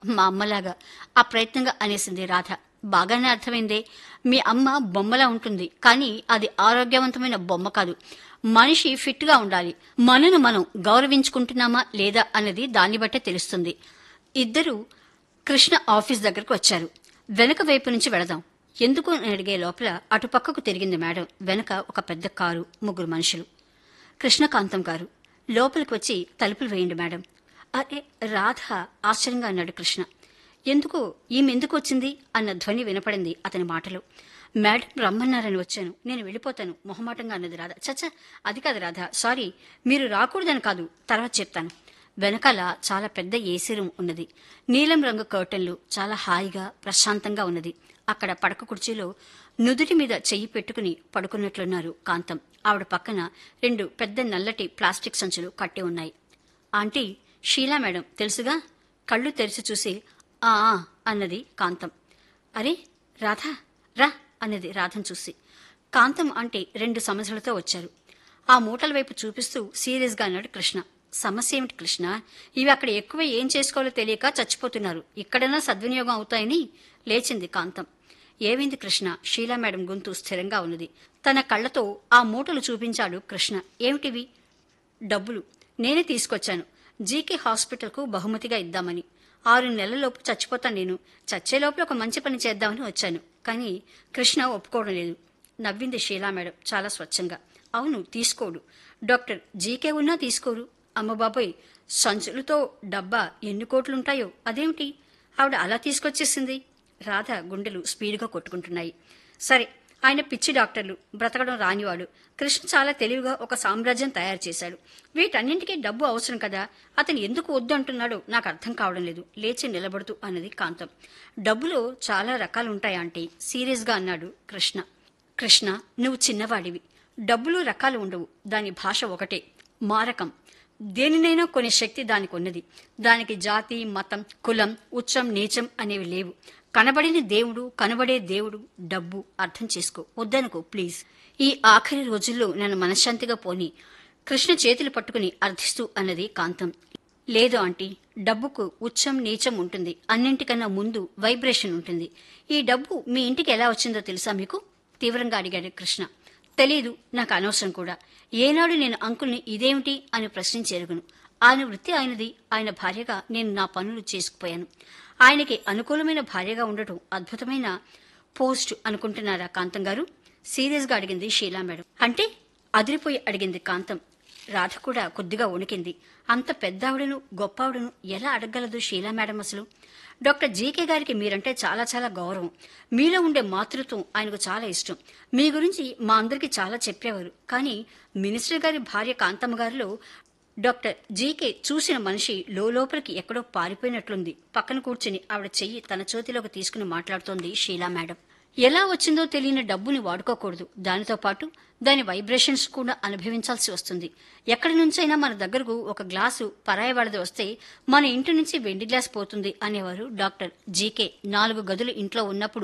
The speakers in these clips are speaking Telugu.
మా అమ్మలాగా అప్రయత్నంగా అనేసింది రాధ. బాగానే అర్థమైందే. మీ అమ్మ బొమ్మలా ఉంటుంది, కానీ అది ఆరోగ్యవంతమైన బొమ్మ కాదు. మనిషి ఫిట్గా ఉండాలి. మనను మనం గౌరవించుకుంటున్నామా లేదా అన్నది దాన్ని బట్టే తెలుస్తుంది. ఇద్దరు కృష్ణ ఆఫీస్ దగ్గరకు వచ్చారు. వెనక వైపు నుంచి వెళదాం ఎందుకు అని అడిగే లోపల అటుపక్కకు తిరిగింది మేడం. వెనక ఒక పెద్ద కారు, 3 మనుషులు. కృష్ణకాంతం గారు లోపలికి వచ్చి తలుపులు వేయండి మేడం. అరే రాధ ఆశ్చర్యంగా అన్నాడు కృష్ణ. ఎందుకు ఈమెందుకు వచ్చింది అన్న ధ్వని వినపడింది అతని మాటలో. మేడం రమ్మన్నారని వచ్చాను, నేను వెళ్ళిపోతాను మొహమాటంగా అన్నది రాధ. చచ్చా, అది కాదు రాధ, సారీ, మీరు రాకూడదని కాదు, తర్వాత చెప్తాను. వెనకాల చాలా పెద్ద ఏసీ రూమ్ ఉన్నది. నీలం రంగు కర్టన్లు, చాలా హాయిగా ప్రశాంతంగా ఉన్నది. అక్కడ పడక కుర్చీలో నుదుటి మీద చెయ్యి పెట్టుకుని పడుకున్నట్లున్నారు కాంతం. ఆవిడ పక్కన 2 పెద్ద నల్లటి ప్లాస్టిక్ సంచులు కట్టి ఉన్నాయి. ఆంటీ, షీలా మేడం తెలుసుగా? కళ్ళు తెరిచి చూసి ఆ అన్నది కాంతం. అరే రాధా రా అన్నది రాధను చూసి. కాంతం అంటే 2 సమస్యలతో వచ్చారు. ఆ మూటల వైపు చూపిస్తూ సీరియస్గా అన్నాడు కృష్ణ. సమస్య ఏమిటి కృష్ణ? ఇవి అక్కడ ఎక్కువ ఏం చేసుకోవాలో తెలియక చచ్చిపోతున్నారు, ఇక్కడైనా సద్వినియోగం అవుతాయని. లేచింది కాంతం. ఏమైంది కృష్ణ? షీలా మేడం గొంతు స్థిరంగా ఉన్నది. తన కళ్లతో ఆ మూటలు చూపించాడు కృష్ణ. ఏమిటివి? డబ్బులు. నేనే తీసుకొచ్చాను. జీకే హాస్పిటల్కు బహుమతిగా ఇద్దామని. 6 నెలలలోపు చచ్చిపోతాను నేను. చచ్చేలోపు ఒక మంచి పని చేద్దామని వచ్చాను. కానీ కృష్ణ ఒప్పుకోవడం లేదు. నవ్వింది షీలా మేడం చాలా స్వచ్ఛంగా. అవును, తీసుకోడు. డాక్టర్ జీకే ఉన్నా తీసుకోరు. అమ్మ బాబోయ్, సంచులతో డబ్బా ఎన్ని కోట్లుంటాయో. అదేమిటి ఆవిడ అలా తీసుకొచ్చేసింది? రాధ గుండెలు స్పీడ్గా కొట్టుకుంటున్నాయి. సరే, ఆయన పిచ్చి డాక్టర్లు, బ్రతకడం రానివాడు. కృష్ణ చాలా తెలివిగా ఒక సామ్రాజ్యం తయారు చేశాడు. వీటన్నింటికీ డబ్బు అవసరం కదా, అతను ఎందుకు వద్దు అంటున్నాడో నాకు అర్థం కావడం లేదు. లేచి నిలబడుతూ అన్నది కాంతం. డబ్బులో చాలా రకాలుంటాయి ఆంటీ, సీరియస్గా అన్నాడు కృష్ణ. కృష్ణ, నువ్వు చిన్నవాడివి. డబ్బులు రకాలు ఉండవు, దాని భాష ఒకటే, మారకం. దేనినైనా కొనే శక్తి దానికి ఉన్నది. దానికి జాతి, మతం, కులం, ఉచ్చం, నీచం అనేవి లేవు. కనబడిన దేవుడు, కనబడే దేవుడు డబ్బు. అర్థం చేసుకో, వద్దనుకో ప్లీజ్. ఈ ఆఖరి రోజుల్లో నన్ను మనశ్శాంతిగా పోని. కృష్ణ చేతులు పట్టుకుని అర్థిస్తూ అన్నది కాంతం. లేదు ఆంటీ, డబ్బుకు ఉచ్చం నీచం ఉంటుంది. అన్నింటికన్నా ముందు వైబ్రేషన్ ఉంటుంది. ఈ డబ్బు మీ ఇంటికి ఎలా వచ్చిందో తెలుసా మీకు? తీవ్రంగా అడిగాడు కృష్ణ. తెలీదు, నాకు అనవసరం కూడా. ఏనాడు నేను అంకుల్ని ఇదేమిటి అని ప్రశ్నించి ఎరుగును. ఆయన వృత్తి ఆయనది. ఆయన భార్యగా నేను నా పనులు చేసుకుపోయాను. ఆయనకి అనుకూలమైన భార్యగా ఉండటం అద్భుతమైన పోస్ట్ అనుకుంటున్నారా కాంతం గారు? సీరియస్గా అడిగింది షీలా మేడం. అంటే? అదిరిపోయి అడిగింది కాంతం. రాధ కూడా కొద్దిగా వణికింది. అంత పెద్దావిడను, గొప్పావిడను ఎలా అడగగలదు షీలా మేడం అసలు? డాక్టర్ జీకే గారికి మీరంటే చాలా చాలా గౌరవం. మీలో ఉండే మాతృత్వం ఆయనకు చాలా ఇష్టం. మీ గురించి మా అందరికీ చాలా చెప్పేవారు. కానీ మినిస్టర్ గారి భార్య కాంతమ్మ గారిలో డాక్టర్ జీకే చూసిన మనిషి లోపలికి ఎక్కడో పారిపోయినట్లుంది. పక్కన కూర్చుని ఆవిడ చెయ్యి తన చేతిలోకి తీసుకుని మాట్లాడుతోంది షీలా మేడం. ఎలా వచ్చిందో తెలియని డబ్బుని వాడుకోకూడదు. దానితో పాటు దాని వైబ్రేషన్స్ కూడా అనుభవించాల్సి వస్తుంది. ఎక్కడి నుంచైనా మన దగ్గరకు ఒక గ్లాసు పరాయి వాళ్ళది వస్తే మన ఇంటి నుంచి వెండి గ్లాస్ పోతుంది అనేవారు డాక్టర్ జీకే. 4 గదులు ఇంట్లో ఉన్నప్పుడు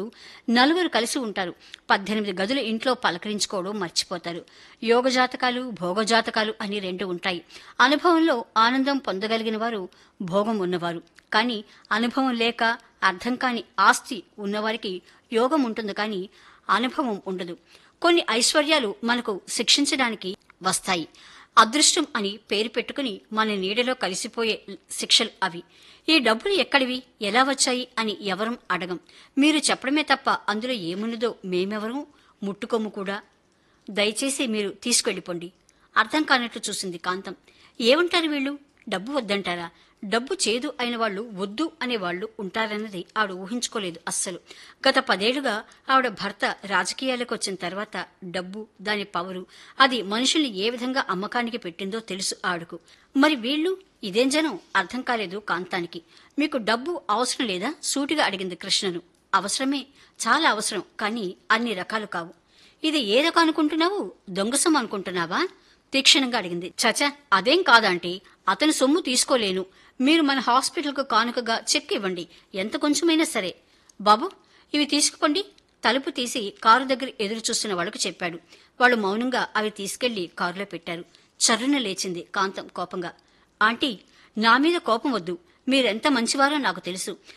4 కలిసి ఉంటారు. 18 గదులు ఇంట్లో పలకరించుకోవడం మర్చిపోతారు. యోగజాతకాలు, భోగజాతకాలు అని 2 ఉంటాయి. అనుభవంలో ఆనందం పొందగలిగిన వారు భోగం ఉన్నవారు. కానీ అనుభవం లేక అర్థం కాని ఆస్తి ఉన్నవారికి యోగం ఉంటుంది, కానీ అనుభవం ఉండదు. కొన్ని ఐశ్వర్యాలు మనకు శిక్షించడానికి వస్తాయి. అదృష్టం అని పేరు పెట్టుకుని మన నీడలో కలిసిపోయే శిక్షలు అవి. ఈ డబ్బులు ఎక్కడివి, ఎలా వచ్చాయి అని ఎవరం అడగం. మీరు చెప్పడమే తప్ప అందులో ఏమున్నదో మేమెవరూ ముట్టుకోము కూడా. దయచేసి మీరు తీసుకెళ్ళిపోండి. అర్థం కానట్లు చూసింది కాంతం. ఏమంటారు వీళ్ళు? డబ్బు వద్దంటారా? డబ్బు చేదు అయిన వాళ్ళు వద్దు అనేవాళ్లు ఉంటారన్నది ఆవిడ ఊహించుకోలేదు అస్సలు. గత 10 ఏళ్లుగా ఆవిడ భర్త రాజకీయాలకు వచ్చిన తర్వాత డబ్బు, దాని పవరు, అది మనుషుల్ని ఏ విధంగా అమ్మకానికి పెట్టిందో తెలుసు ఆవిడకు. మరి వీళ్ళు ఇదేం జనం? అర్థం కాలేదు కాంతానికి. మీకు డబ్బు అవసరం లేదా? సూటిగా అడిగింది కృష్ణను. అవసరమే, చాలా అవసరం, కానీ అన్ని రకాలు కావు. ఇది ఏ రకం అనుకుంటున్నావు? దొంగసం అనుకుంటున్నావా? తీక్షణంగా అడిగింది. చచా, అదేం కాదంటే అతని సొమ్ము తీసుకోలేను. మీరు మన హాస్పిటల్కు కానుకగా చెక్ ఇవ్వండి, ఎంత కొంచెమైనా సరే. బాబు, ఇవి తీసుకుపోండి. తలుపు తీసి కారు దగ్గర ఎదురు చూస్తున్న వాళ్ళకు చెప్పాడు. వాళ్ళు మౌనంగా అవి తీసుకెళ్లి కారులో పెట్టారు. చర్రున లేచింది కాంతం కోపంగా. ఆంటీ, నా మీద కోపం వద్దు. మీరెంత మంచివారో నాకు తెలుసు.